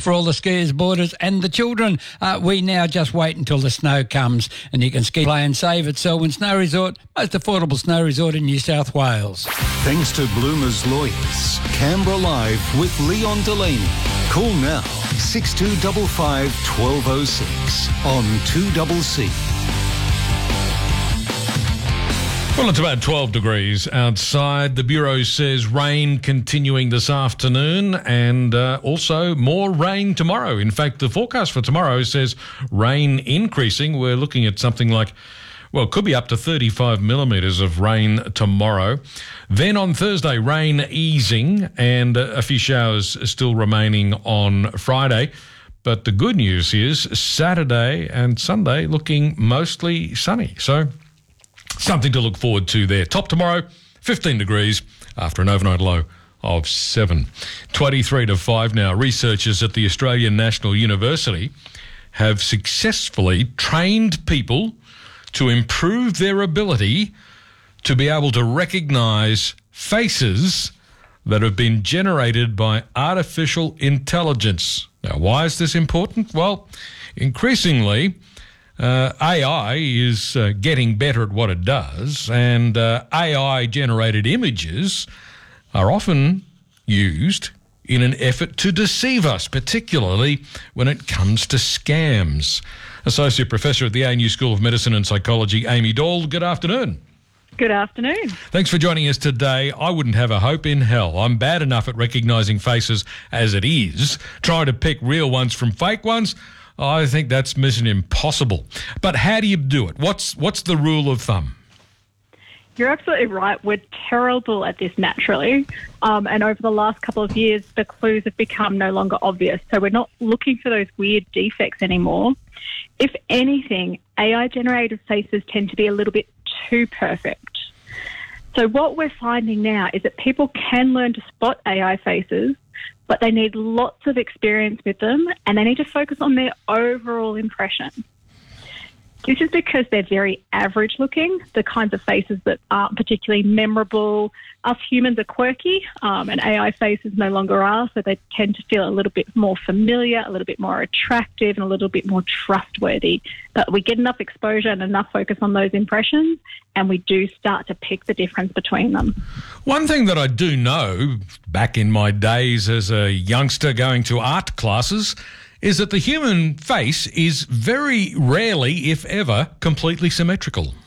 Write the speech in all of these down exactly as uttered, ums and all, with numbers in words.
for all the skiers, boarders and the children. Uh, we now just wait until the snow comes and you can ski, play and save at Selwyn Snow Resort, most affordable snow resort in New South Wales. Thanks to Bloomer's Lawyers. Canberra Live with Leon Delaney. Call now six two five five, one two zero six on two C C. Well, it's about twelve degrees outside. The Bureau says rain continuing this afternoon and uh, also more rain tomorrow. In fact, the forecast for tomorrow says rain increasing. We're looking at something like, well, it could be up to thirty-five millimetres of rain tomorrow. Then on Thursday, rain easing and a few showers still remaining on Friday. But the good news is Saturday and Sunday looking mostly sunny. So something to look forward to there. Top tomorrow, fifteen degrees after an overnight low of seven. twenty-three to five now. Researchers at the Australian National University have successfully trained people to improve their ability to be able to recognise faces that have been generated by artificial intelligence. Now, why is this important? Well, increasingly, Uh, A I is uh, getting better at what it does, and uh, A I-generated images are often used in an effort to deceive us, particularly when it comes to scams. Associate Professor at the A N U School of Medicine and Psychology, Amy Dahl, good afternoon. Good afternoon. Thanks for joining us today. I wouldn't have a hope in hell. I'm bad enough at recognising faces as it is. Trying to pick real ones from fake ones, I think that's mission impossible. But how do you do it? What's what's the rule of thumb? You're absolutely right. We're terrible at this naturally. Um, and over the last couple of years, the clues have become no longer obvious. So we're not looking for those weird defects anymore. If anything, A I-generated faces tend to be a little bit too perfect. So what we're finding now is that people can learn to spot A I faces, but they need lots of experience with them and they need to focus on their overall impression. This is because they're very average looking, the kinds of faces that aren't particularly memorable. Us humans are quirky, um, and A I faces no longer are, so they tend to feel a little bit more familiar, a little bit more attractive and a little bit more trustworthy. But we get enough exposure and enough focus on those impressions and we do start to pick the difference between them. One thing that I do know, back in my days as a youngster going to art classes, is that the human face is very rarely, if ever, completely symmetrical.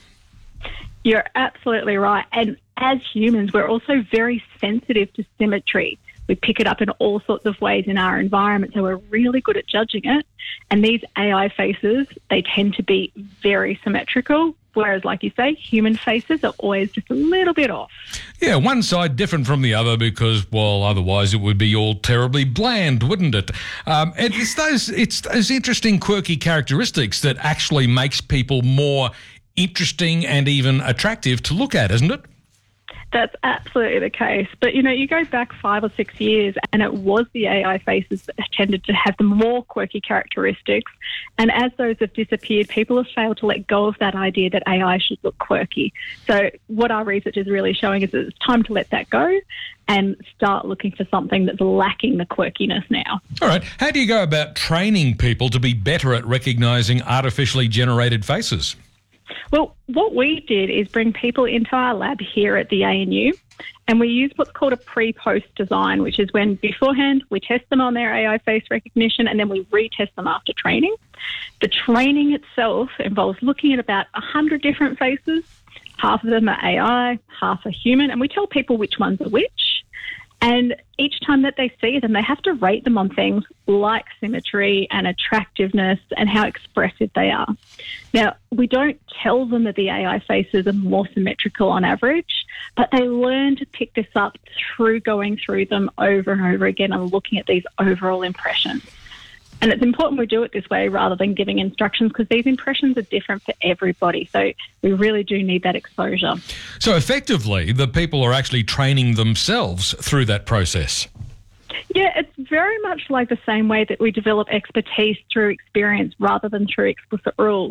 You're absolutely right. And as humans, we're also very sensitive to symmetry. We pick it up in all sorts of ways in our environment, so we're really good at judging it. And these A I faces, they tend to be very symmetrical, whereas, like you say, human faces are always just a little bit off. Yeah, one side different from the other because, well, otherwise it would be all terribly bland, wouldn't it? Um, and it's those, it's those interesting, quirky characteristics that actually makes people more interesting and even attractive to look at, isn't it? That's absolutely the case. But, you know, you go back five or six years and it was the A I faces that tended to have the more quirky characteristics. And as those have disappeared, people have failed to let go of that idea that A I should look quirky. So what our research is really showing is that it's time to let that go and start looking for something that's lacking the quirkiness now. All right. How do you go about training people to be better at recognising artificially generated faces? Well, what we did is bring people into our lab here at the A N U and we use what's called a pre-post design, which is when beforehand we test them on their A I face recognition and then we retest them after training. The training itself involves looking at about one hundred different faces. Half of them are A I, half are human, and we tell people which ones are which. And each time that they see them, they have to rate them on things like symmetry and attractiveness and how expressive they are. Now, we don't tell them that the A I faces are more symmetrical on average, but they learn to pick this up through going through them over and over again and looking at these overall impressions. And it's important we do it this way rather than giving instructions because these impressions are different for everybody. So we really do need that exposure. So effectively, the people are actually training themselves through that process. Yeah, it's very much like the same way that we develop expertise through experience rather than through explicit rules.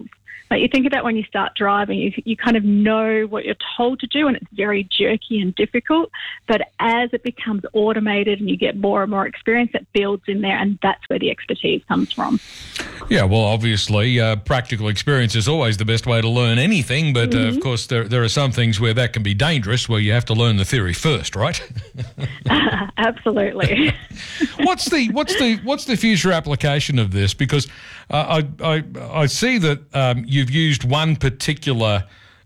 Like you think about when you start driving, you, you kind of know what you're told to do and it's very jerky and difficult. But as it becomes automated and you get more and more experience, it builds in there, and that's where the expertise comes from. Yeah, well, obviously, uh, practical experience is always the best way to learn anything. But uh, Mm-hmm. of course, there there are some things where that can be dangerous, where you have to learn the theory first, right? Uh, absolutely. what's the what's the what's the future application of this? Because uh, I, I I see that um, you've used one particular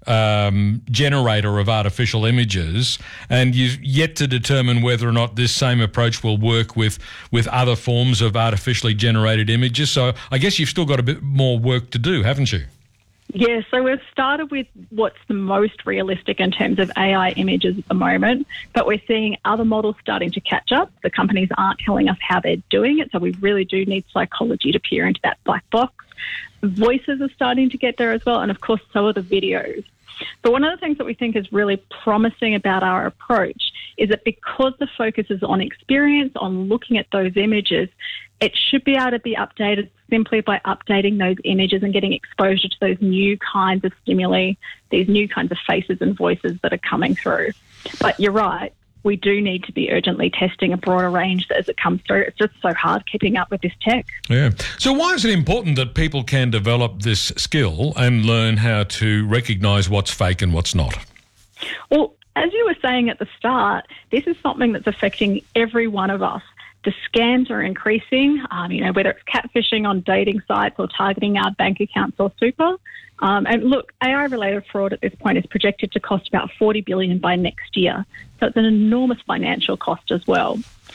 um, generator of artificial images, and you've yet to determine whether or not this same approach will work with with other forms of artificially generated images. So I guess you've still got a bit more work to do, haven't you? Yeah, so we've started with what's the most realistic in terms of A I images at the moment, but we're seeing other models starting to catch up. The companies aren't telling us how they're doing it, so we really do need psychology to peer into that black box. Voices are starting to get there as well, and of course, so are the videos. But one of the things that we think is really promising about our approach is that because the focus is on experience, on looking at those images, it should be able to be updated simply by updating those images and getting exposure to those new kinds of stimuli, these new kinds of faces and voices that are coming through. But you're right, we do need to be urgently testing a broader range as it comes through. It's just so hard keeping up with this tech. Yeah. So why is it important that people can develop this skill and learn how to recognise what's fake and what's not? Well, as you were saying at the start, this is something that's affecting every one of us. The scams are increasing, um, you know, whether it's catfishing on dating sites or targeting our bank accounts or super. Um, and look, A I-related fraud at this point is projected to cost about forty billion dollars by next year. So it's an enormous financial cost as well.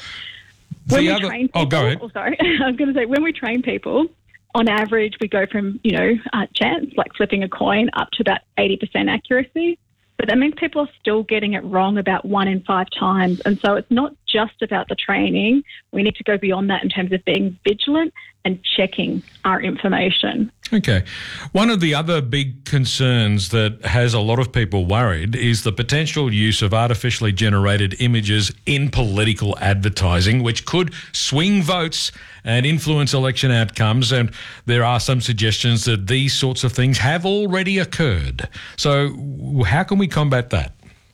When The we other, train people, oh, go ahead. Oh, sorry, I was going to say, when we train people, on average, we go from, you know, uh, chance, like flipping a coin, up to about eighty percent accuracy. But that means people are still getting it wrong about one in five times. And so it's not just about the training. We need to go beyond that in terms of being vigilant and checking our information. Okay. One of the other big concerns that has a lot of people worried is the potential use of artificially generated images in political advertising, which could swing votes and influence election outcomes. And there are some suggestions that these sorts of things have already occurred. So how can we combat that?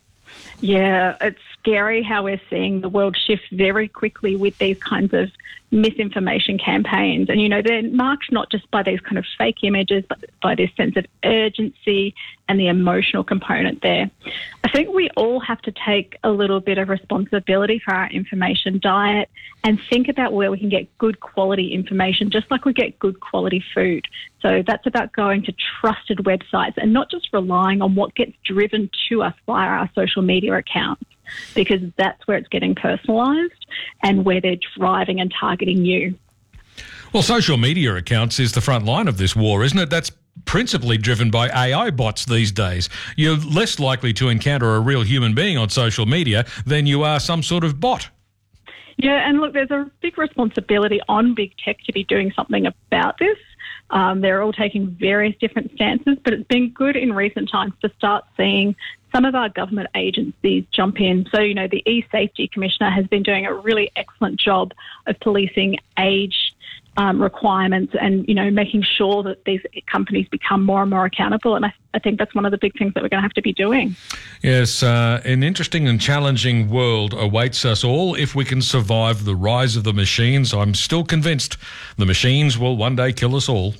Yeah, it's scary how we're seeing the world shift very quickly with these kinds of misinformation campaigns. And, you know, they're marked not just by these kind of fake images, but by this sense of urgency and the emotional component there. I think we all have to take a little bit of responsibility for our information diet and think about where we can get good quality information, just like we get good quality food. So that's about going to trusted websites and not just relying on what gets driven to us via our social media accounts, because that's where it's getting personalised and where they're driving and targeting you. Well, social media accounts is the front line of this war, isn't it? That's principally driven by A I bots these days. You're less likely to encounter a real human being on social media than you are some sort of bot. Yeah, and look, there's a big responsibility on big tech to be doing something about this. Um, they're all taking various different stances, but it's been good in recent times to start seeing some of our government agencies jump in. So, you know, the e-Safety Commissioner has been doing a really excellent job of policing age um, requirements and, you know, making sure that these companies become more and more accountable. And I, I think that's one of the big things that we're going to have to be doing. Yes, uh, an interesting and challenging world awaits us all if we can survive the rise of the machines. I'm still convinced the machines will one day kill us all.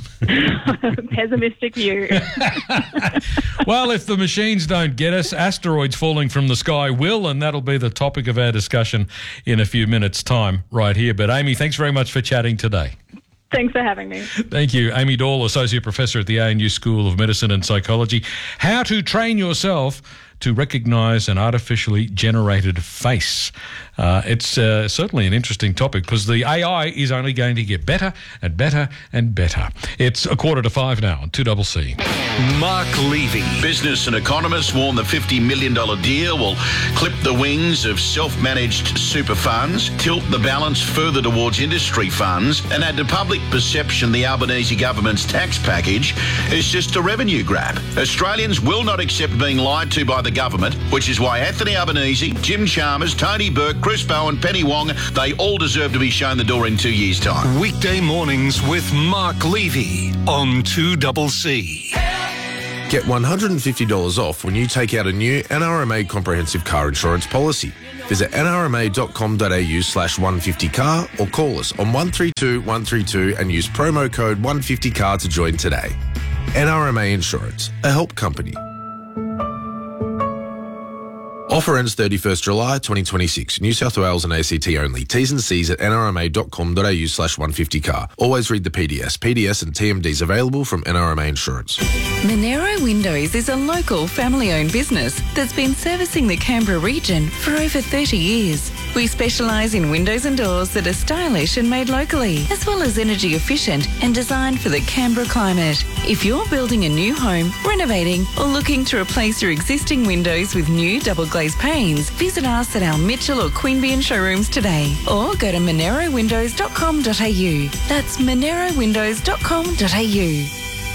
Pessimistic view. Well, if the machines don't get us, asteroids falling from the sky will, and that'll be the topic of our discussion in a few minutes' time right here. But Amy, thanks very much for chatting today. Thanks for having me. Thank you. Amy Dahl, Associate Professor at the A N U School of Medicine and Psychology. How to train yourself to recognise an artificially generated face. Uh, it's uh, certainly an interesting topic because the A I is only going to get better and better and better. It's a quarter to five now on two C C. Mark Levy. Business and economists warn the fifty million dollars deal will clip the wings of self-managed super funds, tilt the balance further towards industry funds, and add to public perception the Albanese government's tax package is just a revenue grab. Australians will not accept being lied to by the government, which is why Anthony Albanese, Jim Chalmers, Tony Burke, Chris Bowen, Penny Wong, they all deserve to be shown the door in two years' time. Weekday mornings with Mark Levy on two C C. Get one hundred fifty dollars off when you take out a new N R M A comprehensive car insurance policy. Visit nrma.com.au slash 150car or call us on one three two one three two and use promo code one fifty car to join today. N R M A Insurance, a help company. Offer ends thirty-first July twenty twenty-six. New South Wales and A C T only. T's and C's at nrma.com.au slash 150car. Always read the P D S. P D S and T M Ds available from N R M A Insurance. Monero Windows is a local family-owned business that's been servicing the Canberra region for over thirty years. We specialise in windows and doors that are stylish and made locally, as well as energy efficient and designed for the Canberra climate. If you're building a new home, renovating, or looking to replace your existing windows with new double glazed panes, visit us at our Mitchell or Queanbeyan showrooms today, or go to monero windows dot com dot a u. That's monero windows dot com dot a u.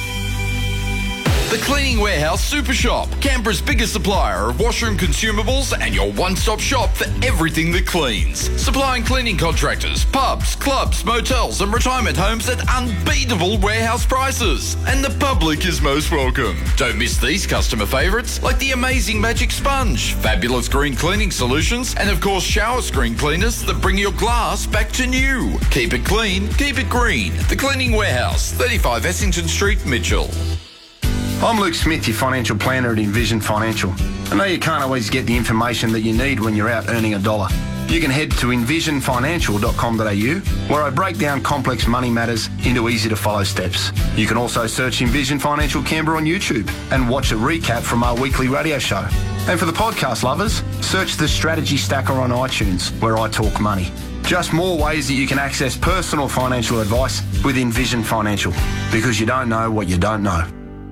The Cleaning Warehouse Super Shop, Canberra's biggest supplier of washroom consumables and your one-stop shop for everything that cleans. Supplying cleaning contractors, pubs, clubs, motels and retirement homes at unbeatable warehouse prices. And the public is most welcome. Don't miss these customer favourites like the amazing Magic Sponge, fabulous green cleaning solutions and of course shower screen cleaners that bring your glass back to new. Keep it clean, keep it green. The Cleaning Warehouse, thirty-five Essington Street, Mitchell. I'm Luke Smith, your financial planner at Envision Financial. I know you can't always get the information that you need when you're out earning a dollar. You can head to envision financial dot com dot a u, where I break down complex money matters into easy-to-follow steps. You can also search Envision Financial Canberra on YouTube and watch a recap from our weekly radio show. And for the podcast lovers, search the Strategy Stacker on iTunes, where I talk money. Just more ways that you can access personal financial advice with Envision Financial, because you don't know what you don't know.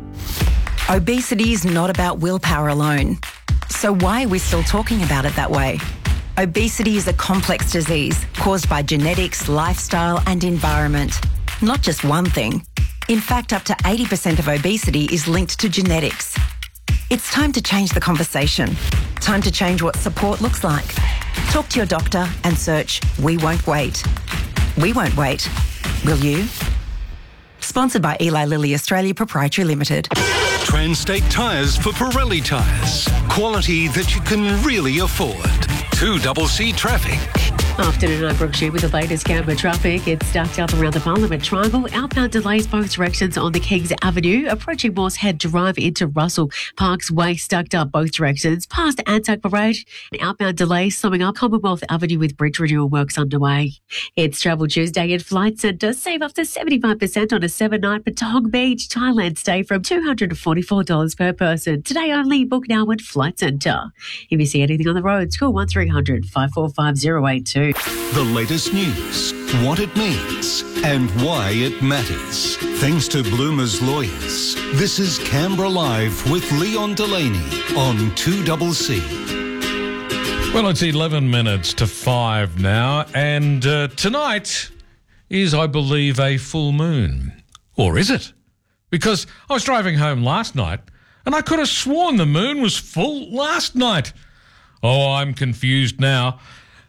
Obesity is not about willpower alone. So why are we still talking about it that way? Obesity is a complex disease caused by genetics, lifestyle and environment. Not just one thing. In fact, up to eighty percent of obesity is linked to genetics. It's time to change the conversation. Time to change what support looks like. Talk to your doctor and search We Won't Wait. We won't wait. Will you? Sponsored by Eli Lilly Australia Proprietary Limited. Transtate Tyres for Pirelli tyres. Quality that you can really afford. two C C traffic. Afternoon, I'm Brooke Shue with the latest Canberra traffic. It's stacked up around the Parliament Triangle. Outbound delays both directions on the Kings Avenue. Approaching Moores Head Drive into Russell Parks Way, stacked up both directions. Past Anzac Parade. And outbound delays summing up Commonwealth Avenue with bridge renewal works underway. It's Travel Tuesday at Flight Centre. Save up to seventy-five percent on a seven-night Patong Beach, Thailand stay from two hundred forty-four dollars per person. Today only. Book now at Flight Centre. If you see anything on the roads, call one three hundred five four five zero eight two. The latest news, what it means, and why it matters. Thanks to Bloomer's Lawyers. This is Canberra Live with Leon Delaney on two C C. Well, it's eleven minutes to five now, and uh, tonight is, I believe, a full moon. Or is it? Because I was driving home last night, and I could have sworn the moon was full last night. Oh, I'm confused now.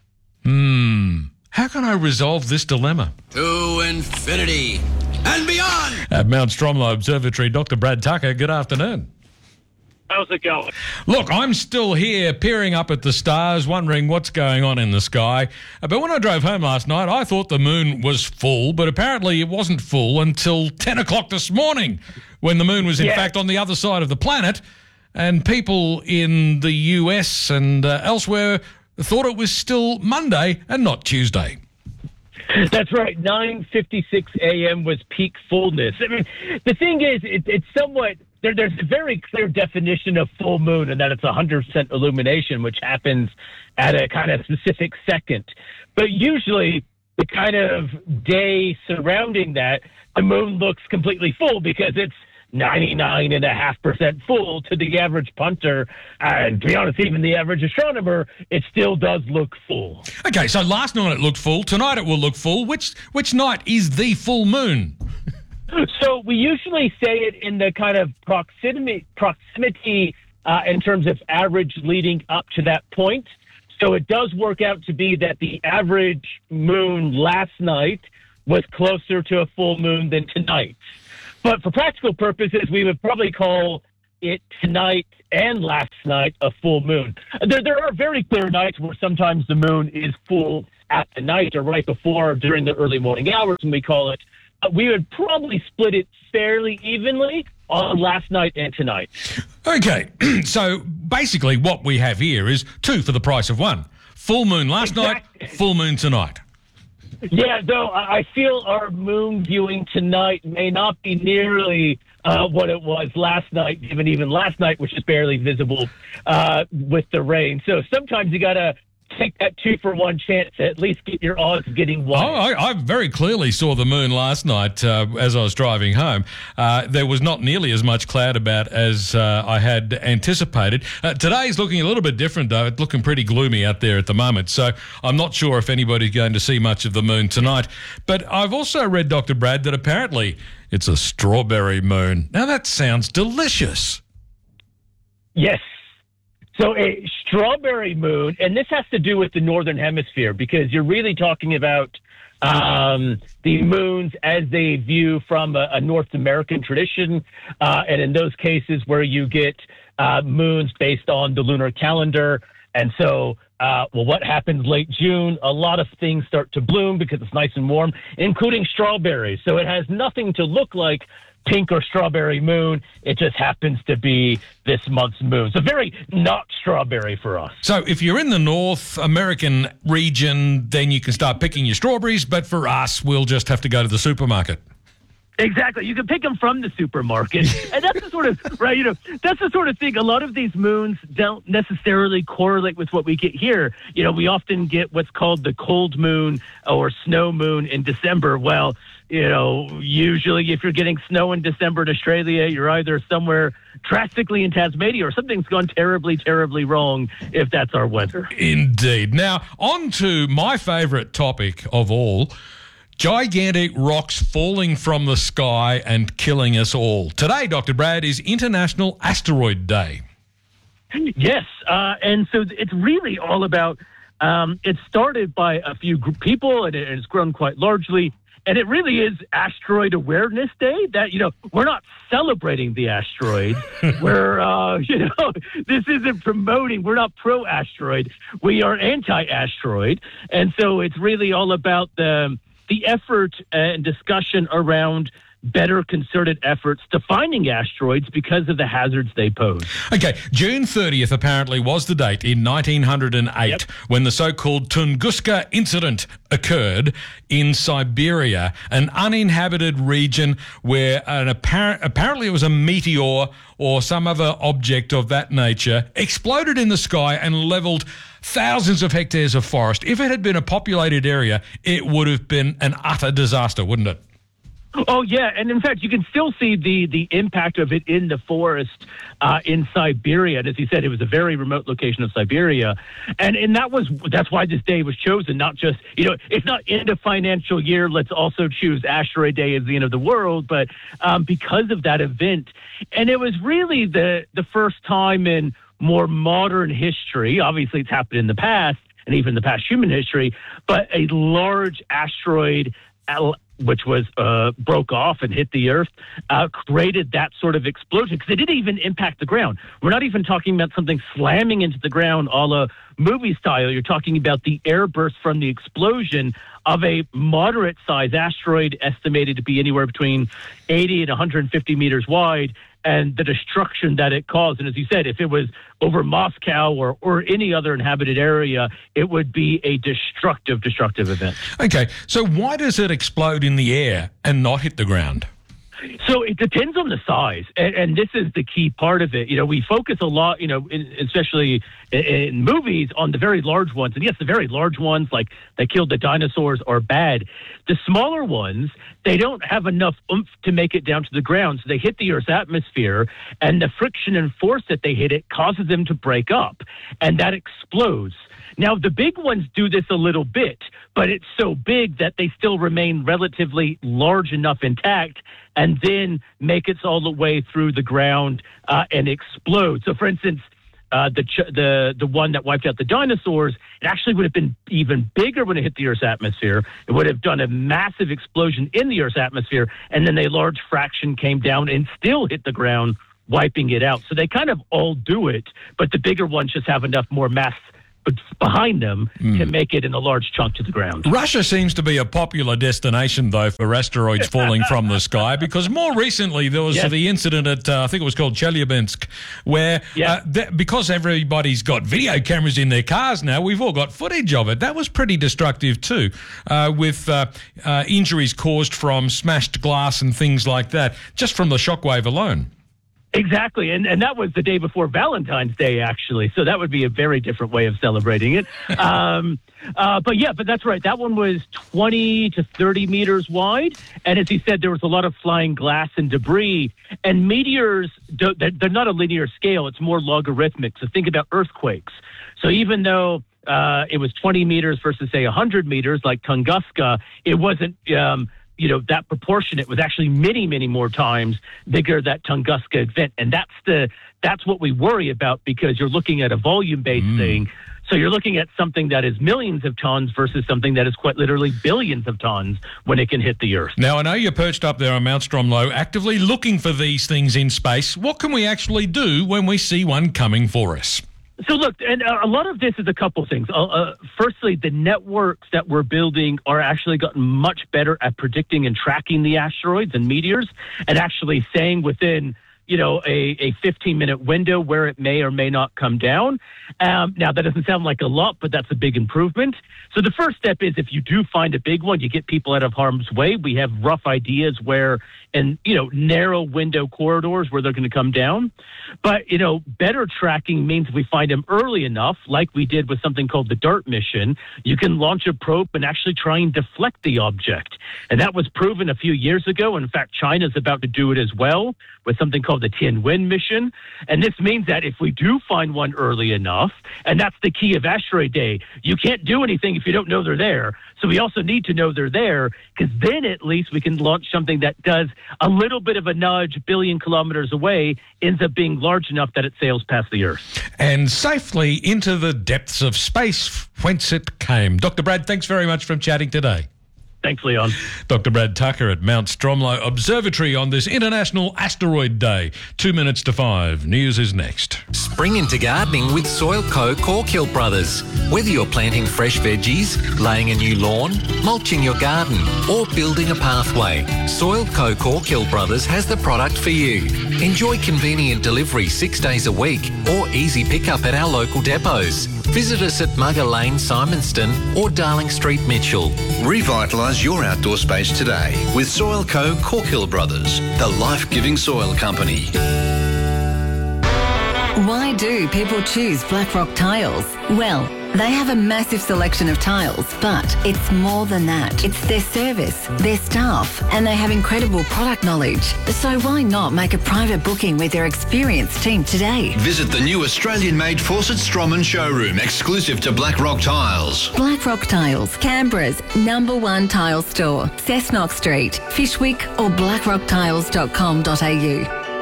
Hmm, how can I resolve this dilemma? To infinity and beyond! At Mount Stromlo Observatory, Doctor Brad Tucker, good afternoon. How's it going? Look, I'm still here peering up at the stars, wondering what's going on in the sky. But when I drove home last night, I thought the moon was full, but apparently it wasn't full until ten o'clock this morning, when the moon was in yeah. fact on the other side of the planet, and people in the U S and uh, elsewhere thought it was still Monday and not Tuesday. That's right. nine fifty-six a.m. was peak fullness. I mean, the thing is, it, it's somewhat... There, there's a very clear definition of full moon, and that it's one hundred percent illumination, which happens at a kind of specific second. But usually, the kind of day surrounding that, the moon looks completely full because it's ninety-nine point five percent full to the average punter. And to be honest, even the average astronomer, it still does look full. Okay, so last night it looked full. Tonight it will look full. Which which night is the full moon? So we usually say it in the kind of proximity proximity uh, in terms of average leading up to that point. So it does work out to be that the average moon last night was closer to a full moon than tonight. But for practical purposes, we would probably call it tonight and last night a full moon. There, there are very clear nights where sometimes the moon is full at the night or right before during the early morning hours, and we call it. Uh, we would probably split it fairly evenly on last night and tonight. Okay, so basically what we have here is two for the price of one. Full moon last exactly. night, full moon tonight. Yeah, though I feel our moon viewing tonight may not be nearly uh, what it was last night, given even last night, which is barely visible uh, with the rain. So sometimes you got to take that two for one chance to at least get your odds getting one. Oh, I, I very clearly saw the moon last night uh, as I was driving home. Uh, there was not nearly as much cloud about as uh, I had anticipated. Uh, today's looking a little bit different, though. It's looking pretty gloomy out there at the moment, so I'm not sure if anybody's going to see much of the moon tonight. But I've also read, Doctor Brad, that apparently it's a strawberry moon. Now, that sounds delicious. Yes. So a strawberry moon, and this has to do with the Northern Hemisphere, because you're really talking about um, the moons as they view from a, a North American tradition, uh, and in those cases where you get uh, moons based on the lunar calendar. And so, uh, well, what happens late June? A lot of things start to bloom because it's nice and warm, including strawberries. So it has nothing to look like pink or strawberry moon. It just happens to be this month's moon. So very not strawberry for us. So if you're in the North American region, then you can start picking your strawberries. But for us, we'll just have to go to the supermarket. Exactly. You can pick them from the supermarket. And that's the sort of, right, you know, that's the sort of thing. A lot of these moons don't necessarily correlate with what we get here. You know, we often get what's called the cold moon or snow moon in December. Well, you know, usually if you're getting snow in December in Australia, you're either somewhere drastically in Tasmania or something's gone terribly, terribly wrong if that's our weather. Indeed. Now, on to my favourite topic of all, gigantic rocks falling from the sky and killing us all. Today, Doctor Brad, is International Asteroid Day. Yes, uh, and so it's really all about, um, it started by a few group people, and it's grown quite largely. And it really is Asteroid Awareness Day. That, you know, we're not celebrating the asteroids. we're, uh, you know, this isn't promoting. We're not pro-asteroid. We are anti-asteroid. And so it's really all about the the effort and discussion around better concerted efforts to finding asteroids because of the hazards they pose. Okay, June thirtieth apparently was the date in nineteen oh eight yep. when the so-called Tunguska incident occurred in Siberia, an uninhabited region where an apparent, apparently it was a meteor or some other object of that nature exploded in the sky and leveled thousands of hectares of forest. If it had been a populated area, it would have been an utter disaster, wouldn't it? Oh, yeah. And in fact, you can still see the the impact of it in the forest uh, in Siberia. And as you said, it was a very remote location of Siberia. And and that was that's why this day was chosen, not just, you know, it's not end of financial year. Let's also choose Asteroid Day as the end of the world. But um, because of that event. And it was really the the first time in more modern history. Obviously, it's happened in the past and even the past human history. But a large asteroid which was uh, broke off and hit the Earth, uh, created that sort of explosion because it didn't even impact the ground. We're not even talking about something slamming into the ground a la movie style. You're talking about the air burst from the explosion of a moderate-sized asteroid estimated to be anywhere between eighty and one hundred fifty meters wide, and the destruction that it caused. And as you said, if it was over Moscow or, or any other inhabited area, it would be a destructive, destructive event. Okay, so why does it explode in the air and not hit the ground? So it depends on the size, and, and this is the key part of it. You know, we focus a lot, you know, in, especially in, in movies, on the very large ones. And yes, the very large ones, like they killed the dinosaurs, are bad. The smaller ones, they don't have enough oomph to make it down to the ground. So they hit the Earth's atmosphere, and the friction and force that they hit it causes them to break up, and that explodes. Now, the big ones do this a little bit, but it's so big that they still remain relatively large enough intact and then make it all the way through the ground uh, and explode. So, for instance, uh, the, ch- the the one that wiped out the dinosaurs, it actually would have been even bigger when it hit the Earth's atmosphere. It would have done a massive explosion in the Earth's atmosphere, and then a large fraction came down and still hit the ground, wiping it out. So they kind of all do it, but the bigger ones just have enough more mass behind them mm. to make it in a large chunk to the ground. Russia seems to be a popular destination, though, for asteroids falling from the sky, because more recently there was yes. the incident at, uh, I think it was called Chelyabinsk, where yes. uh, th- because everybody's got video cameras in their cars now, we've all got footage of it. That was pretty destructive too, uh, with uh, uh, injuries caused from smashed glass and things like that, just from the shockwave alone. Exactly, and and that was the day before Valentine's Day, actually. So that would be a very different way of celebrating it. um, uh, but yeah, but that's right. That one was twenty to thirty meters wide, and as he said, there was a lot of flying glass and debris. And meteors, they're not a linear scale; it's more logarithmic. So think about earthquakes. So even though uh, it was twenty meters versus say one hundred meters, like Tunguska, it wasn't. Um, you know, that proportionate was actually many, many more times bigger, that Tunguska event. And that's the that's what we worry about, because you're looking at a volume-based mm. thing. So you're looking at something that is millions of tons versus something that is quite literally billions of tons when it can hit the Earth. Now, I know you're perched up there on Mount Stromlo, actively looking for these things in space. What can we actually do when we see one coming for us? So look, and a lot of this is a couple things. Uh, uh, firstly, the networks that we're building are actually gotten much better at predicting and tracking the asteroids and meteors, and actually saying within, you know, a, a fifteen-minute window where it may or may not come down. Um, now, that doesn't sound like a lot, but that's a big improvement. So the first step is, if you do find a big one, you get people out of harm's way. We have rough ideas where, and, you know, narrow window corridors where they're going to come down. But, you know, better tracking means we find them early enough, like we did with something called the DART mission. You can launch a probe and actually try and deflect the object. And that was proven a few years ago. In fact, China's about to do it as well with something called the Tianwen mission. And this means that if we do find one early enough, and that's the key of Asteroid Day, you can't do anything if you don't know they're there. So we also need to know they're there, because then at least we can launch something that does a little bit of a nudge, billion kilometers away, ends up being large enough that it sails past the Earth. And safely into the depths of space whence it came. Doctor Brad, thanks very much for chatting today. Thanks, Leon. Doctor Brad Tucker at Mount Stromlo Observatory on this International Asteroid Day. Two minutes to five. News is next. Spring into gardening with Soilco Corkhill Brothers. Whether you're planting fresh veggies, laying a new lawn, mulching your garden, or building a pathway, Soilco Corkhill Brothers has the product for you. Enjoy convenient delivery six days a week or easy pickup at our local depots. Visit us at Mugger Lane, Simonston, or Darling Street, Mitchell. Revitalise your outdoor space today with Soilco Corkhill Brothers, the life-giving soil company. Why do people choose Blackrock Tiles? Well, they have a massive selection of tiles, but it's more than that. It's their service, their staff, and they have incredible product knowledge. So why not make a private booking with their experienced team today? Visit the new Australian-made Fawcett Stroman showroom, exclusive to Blackrock Tiles. Blackrock Tiles, Canberra's number one tile store. Cessnock Street, Fishwick, or blackrock tiles dot com dot a u.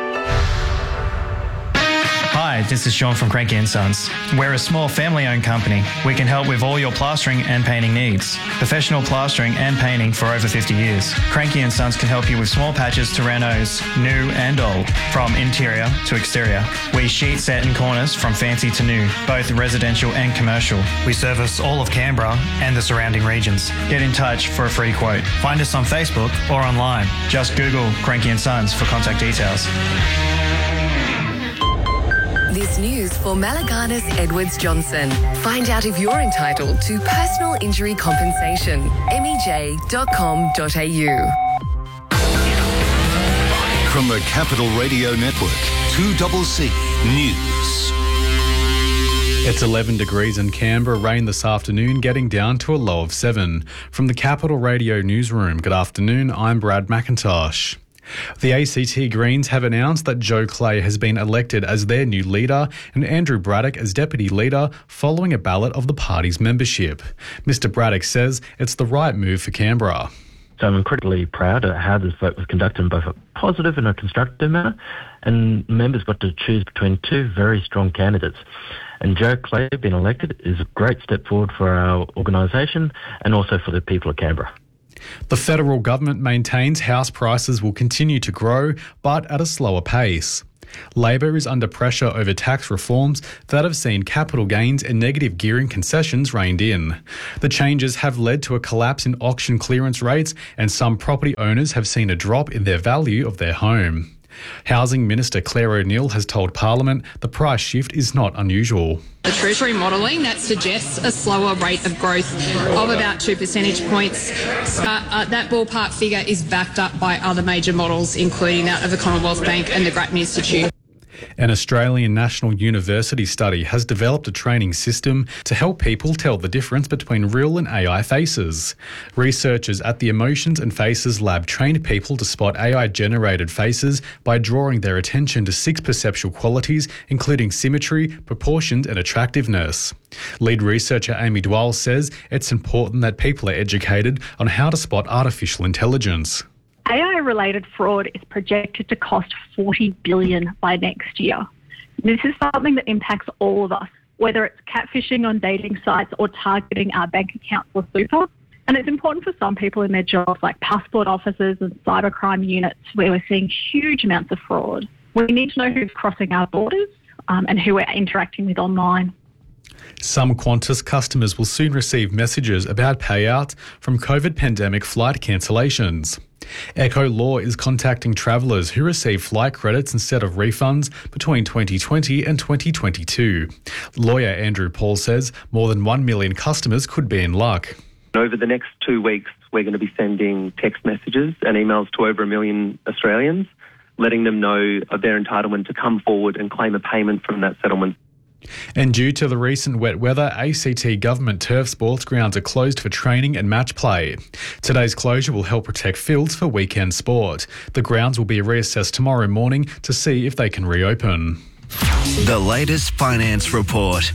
Hi, this is Sean from Cranky and Sons. We're a small family-owned company. We can help with all your plastering and painting needs. Professional plastering and painting for over fifty years. Cranky and Sons can help you with small patches to renos, new and old, from interior to exterior. We sheet set in corners from fancy to new, both residential and commercial. We service all of Canberra and the surrounding regions. Get in touch for a free quote. Find us on Facebook or online. Just Google Cranky and Sons for contact details. This news for Malaganas Edwards Johnson. Find out if you're entitled to personal injury compensation. M E J dot com dot a u. From the Capital Radio Network, two C C News. It's eleven degrees in Canberra, rain this afternoon, getting down to a low of seven. From the Capital Radio Newsroom, good afternoon, I'm Brad McIntosh. The A C T Greens have announced that Joe Clay has been elected as their new leader and Andrew Braddock as deputy leader following a ballot of the party's membership. Mister Braddock says it's the right move for Canberra. So I'm incredibly proud of how this vote was conducted in both a positive and a constructive manner, and members got to choose between two very strong candidates. And Joe Clay being elected is a great step forward for our organisation and also for the people of Canberra. The federal government maintains house prices will continue to grow, but at a slower pace. Labor is under pressure over tax reforms that have seen capital gains and negative gearing concessions reined in. The changes have led to a collapse in auction clearance rates, and some property owners have seen a drop in their value of their home. Housing Minister Claire O'Neill has told Parliament the price shift is not unusual. The Treasury modelling that suggests a slower rate of growth of about two percentage points. Uh, uh, that ballpark figure is backed up by other major models, including that of the Commonwealth Bank and the Grattan Institute. An Australian National University study has developed a training system to help people tell the difference between real and A I faces. Researchers at the Emotions and Faces Lab trained people to spot A I-generated faces by drawing their attention to six perceptual qualities, including symmetry, proportions and attractiveness. Lead researcher Amy Dwell says it's important that people are educated on how to spot artificial intelligence. A I-related fraud is projected to cost forty billion dollars by next year. This is something that impacts all of us, whether it's catfishing on dating sites or targeting our bank accounts or super. And it's important for some people in their jobs like passport officers and cybercrime units where we're seeing huge amounts of fraud. We need to know who's crossing our borders um, and who we're interacting with online. Some Qantas customers will soon receive messages about payouts from COVID pandemic flight cancellations. Echo Law is contacting travellers who receive flight credits instead of refunds between twenty twenty and twenty twenty-two. Lawyer Andrew Paul says more than one million customers could be in luck. Over the next two weeks, we're going to be sending text messages and emails to over a million Australians, letting them know of their entitlement to come forward and claim a payment from that settlement. And due to the recent wet weather, A C T government turf sports grounds are closed for training and match play. Today's closure will help protect fields for weekend sport. The grounds will be reassessed tomorrow morning to see if they can reopen. The latest finance report.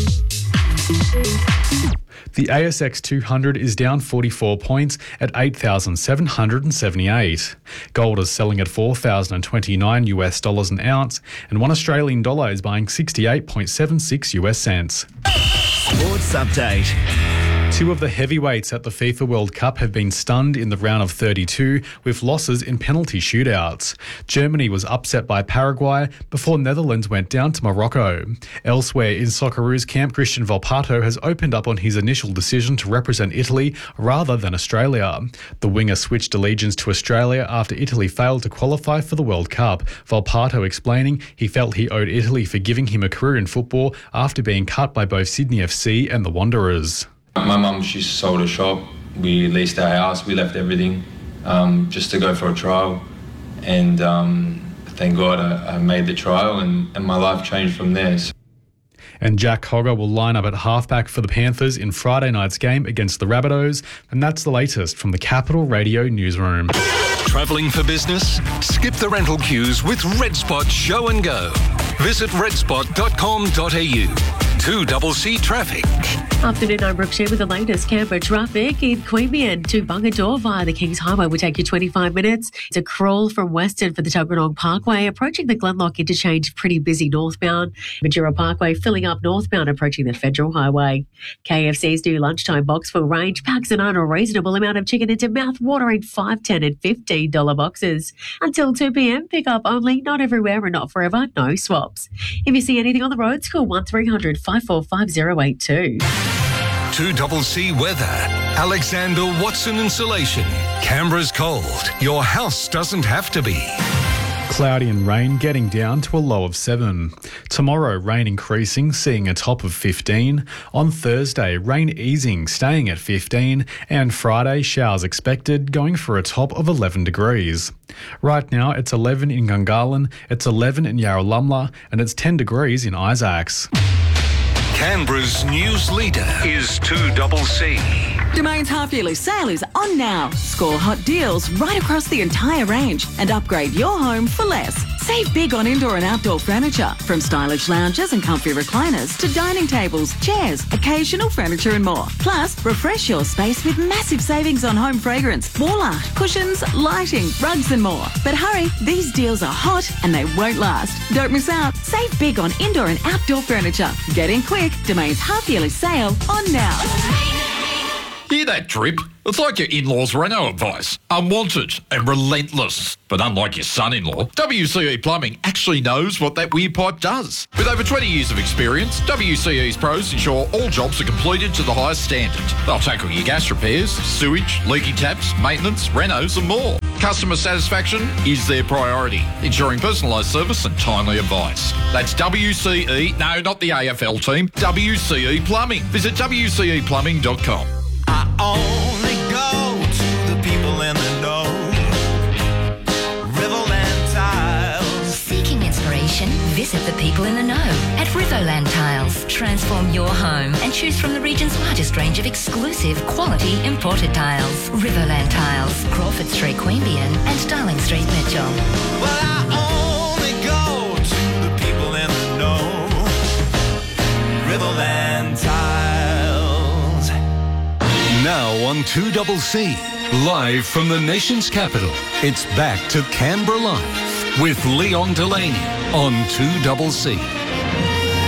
The A S X two hundred is down forty-four points at eight thousand seven hundred seventy-eight. Gold is selling at four thousand twenty-nine US dollars an ounce, and one Australian dollar is buying sixty-eight point seven six US cents. Sports update. Two of the heavyweights at the FIFA World Cup have been stunned in the round of thirty-two with losses in penalty shootouts. Germany was upset by Paraguay before Netherlands went down to Morocco. Elsewhere in Socceroos camp, Christian Volpato has opened up on his initial decision to represent Italy rather than Australia. The winger switched allegiance to Australia after Italy failed to qualify for the World Cup. Volpato explaining he felt he owed Italy for giving him a career in football after being cut by both Sydney F C and the Wanderers. My mum, she sold a shop. We leased our house. We left everything um, just to go for a trial. And um, thank God I, I made the trial and, and my life changed from there. So And Jack Cogger will line up at halfback for the Panthers in Friday night's game against the Rabbitohs. And that's the latest from the Capital Radio newsroom. Travelling for business? Skip the rental queues with RedSpot Show and Go. Visit red spot dot com dot a u. two C C traffic. Afternoon, I'm Brooke Shea with the latest Canberra traffic. In Queanbeyan to Bungadoor via the Kings Highway will take you twenty-five minutes. To Crawl from Western for the Tuggeranong Parkway. Approaching the Glenlock interchange, pretty busy northbound. Ventura Parkway filling up northbound, approaching the Federal Highway. K F C's new lunchtime box full range packs an unreasonable amount of chicken into mouth-watering five, ten and fifteen dollar boxes. Until two p.m, pick up only, not everywhere and not forever, no swaps. If you see anything on the roads, call one three hundred five four five zero eight two. two C C weather. Alexander Watson Insulation. Canberra's cold. Your house doesn't have to be. Cloudy and rain getting down to a low of seven. Tomorrow, rain increasing, seeing a top of fifteen. On Thursday, rain easing, staying at fifteen. And Friday, showers expected, going for a top of eleven degrees. Right now, it's eleven in Gungahlin, it's eleven in Yarralumla, and it's ten degrees in Isaacs. Canberra's news leader is two C C. Domain's half-yearly sale is on now. Score hot deals right across the entire range and upgrade your home for less. Save big on indoor and outdoor furniture, from stylish lounges and comfy recliners to dining tables, chairs, occasional furniture and more. Plus, refresh your space with massive savings on home fragrance, wall art, cushions, lighting, rugs and more. But hurry, these deals are hot and they won't last. Don't miss out. Save big on indoor and outdoor furniture. Get in quick. Domain's half-yearly sale on now. Hear that drip? It's like your in-laws' Reno advice. Unwanted and relentless. But unlike your son-in-law, W C E Plumbing actually knows what that weird pipe does. With over twenty years of experience, W C E's pros ensure all jobs are completed to the highest standard. They'll tackle your gas repairs, sewage, leaking taps, maintenance, renos and more. Customer satisfaction is their priority, ensuring personalised service and timely advice. That's W C E, no, not the A F L team, W C E Plumbing. Visit W C E plumbing dot com. I only go to the people in the know. Riverland Tiles. Seeking inspiration? Visit the people in the know at Riverland Tiles. Transform your home and choose from the region's largest range of exclusive quality imported tiles. Riverland Tiles, Crawford Street, Queanbeyan and Darling Street, Mitchell. Well, I only go to the people in the know. Riverland Tiles. Now on two C, live from the nation's capital, it's back to Canberra Live with Leon Delaney on two C.